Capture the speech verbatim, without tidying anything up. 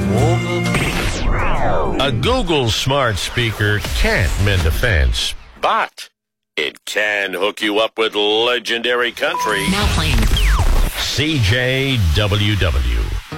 A Google smart speaker can't mend a fence, but it can hook you up with legendary country. Now playing C J W W.